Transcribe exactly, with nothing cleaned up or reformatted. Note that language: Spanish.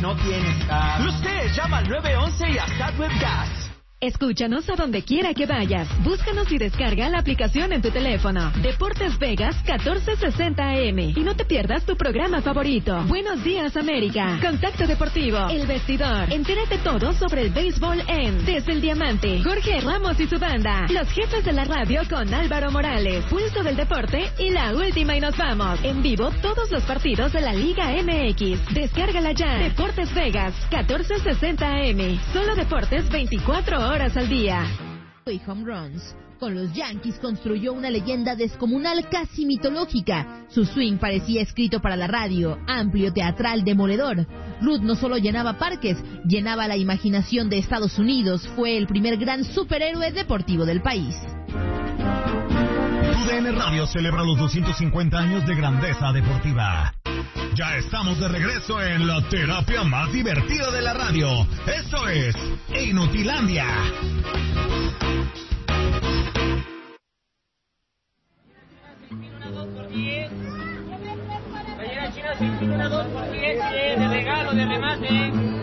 no tienes gas. Usted llama al nueve once y a Statweb Gas. Escúchanos a donde quiera que vayas. Búscanos y descarga la aplicación en tu teléfono. Deportes Vegas catorce sesenta A M. Y no te pierdas tu programa favorito. Buenos días, América. Contacto Deportivo. El Vestidor. Entérate todo sobre el béisbol en Desde el Diamante. Jorge Ramos y su banda. Los jefes de la radio con Álvaro Morales. Pulso del Deporte y la última y nos vamos. En vivo todos los partidos de la Liga M X. Descárgala ya. Deportes Vegas catorce sesenta A M. Solo deportes veinticuatro horas. horas al día. Y home runs. Con los Yankees construyó una leyenda descomunal casi mitológica. Su swing parecía escrito para la radio, amplio, teatral, demoledor. Ruth no solo llenaba parques, llenaba la imaginación de Estados Unidos. Fue el primer gran superhéroe deportivo del país. U D N Radio celebra los doscientos cincuenta años de grandeza deportiva. Ya estamos de regreso en la terapia más divertida de la radio. Esto es Inutilandia. China, una dos por diez, de regalo, de remate.